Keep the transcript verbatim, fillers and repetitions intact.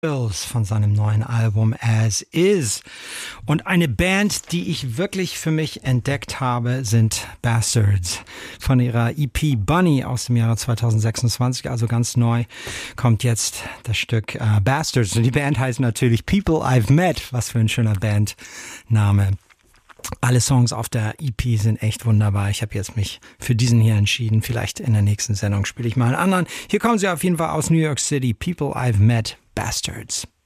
von seinem neuen Album As Is. Und eine Band, die ich wirklich für mich entdeckt habe, sind Bastards. Von ihrer E P Bunny aus dem Jahre zwanzig sechsundzwanzig, also ganz neu, kommt jetzt das Stück äh, Bastards. Und die Band heißt natürlich People I've Met. Was für ein schöner Bandname. Alle Songs auf der E P sind echt wunderbar. Ich habe jetzt mich für diesen hier entschieden. Vielleicht in der nächsten Sendung spiele ich mal einen anderen. Hier kommen sie auf jeden Fall aus New York City. People I've Met, Bastards.